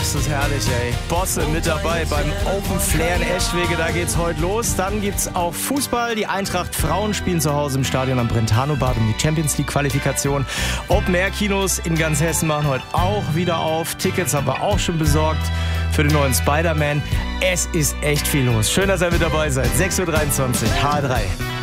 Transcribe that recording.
ist das herrlich, ey. Bosse mit dabei beim Open Flair in Eschwege, da geht's heute los. Dann gibt's auch Fußball. Die Eintracht Frauen spielen zu Hause im Stadion am Brentano-Bad um die Champions League-Qualifikation. Open-Air-Kinos in ganz Hessen machen heute auch wieder auf. Tickets haben wir auch schon besorgt für den neuen Spider-Man. Es ist echt viel los. Schön, dass ihr mit dabei seid. 6.23 Uhr, H3.